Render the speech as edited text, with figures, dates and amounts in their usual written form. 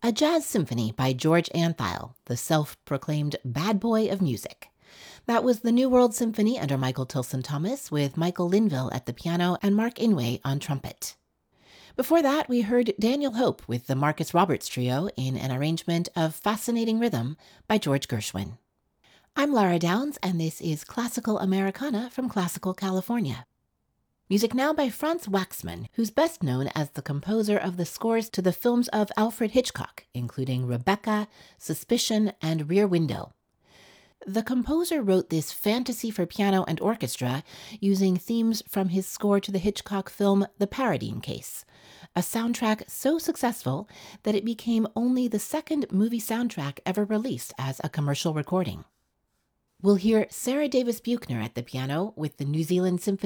A Jazz Symphony by George Antheil, the self-proclaimed bad boy of music. That was the New World Symphony under Michael Tilson Thomas, with Michael Linville at the piano and Mark Inouye on trumpet. Before that, we heard Daniel Hope with the Marcus Roberts Trio in an arrangement of Fascinating Rhythm by George Gershwin. I'm Lara Downs, and this is Classical Americana from Classical California. Music now by Franz Waxman, who's best known as the composer of the scores to the films of Alfred Hitchcock, including Rebecca, Suspicion, and Rear Window. The composer wrote this fantasy for piano and orchestra using themes from his score to the Hitchcock film The Paradine Case, a soundtrack so successful that it became only the second movie soundtrack ever released as a commercial recording. We'll hear Sarah Davis Buchner at the piano with the New Zealand Symphony